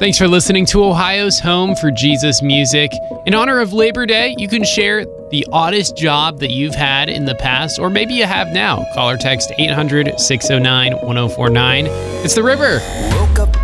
Thanks for listening to Ohio's home for Jesus music. In honor of Labor Day, you can share the oddest job that you've had in the past, or maybe you have now. Call or text 800-609-1049. It's The River.